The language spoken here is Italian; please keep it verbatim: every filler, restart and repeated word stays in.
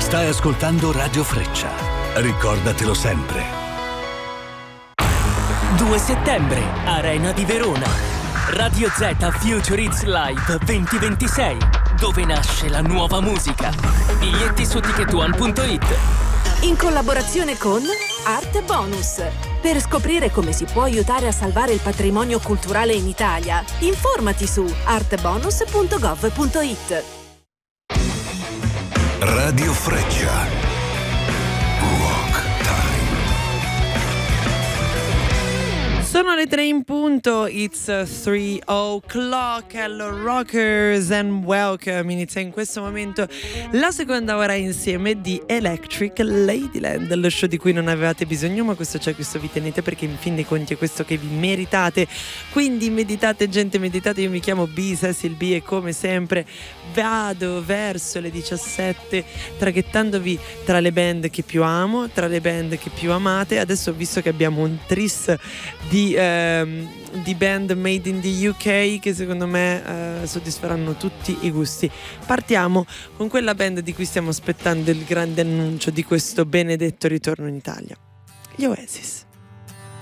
Stai ascoltando Radio Freccia. Ricordatelo sempre. due settembre, Arena di Verona. Radio Z Future Hits Live duemilaventisei, dove nasce la nuova musica. Biglietti su ticket one punto it. In collaborazione con Art Bonus. Per scoprire come si può aiutare a salvare il patrimonio culturale in Italia, informati su artbonus punto gov punto it. Radio Freccia. Rock Time. Sono le tre in punto, it's three o'clock, hello rockers and welcome. Inizia in questo momento la seconda ora insieme di Electric Ladyland, lo show di cui non avevate bisogno, ma questo c'è, questo vi tenete, perché in fin dei conti è questo che vi meritate. Quindi meditate gente, meditate. Io mi chiamo B, Cecil B, e come sempre vado verso le diciassette traghettandovi tra le band che più amo, tra le band che più amate. Adesso ho visto che abbiamo un tris di, ehm, di band made in the U K che secondo me eh, soddisferanno tutti i gusti. Partiamo con quella band di cui stiamo aspettando il grande annuncio di questo benedetto ritorno in Italia, gli Oasis.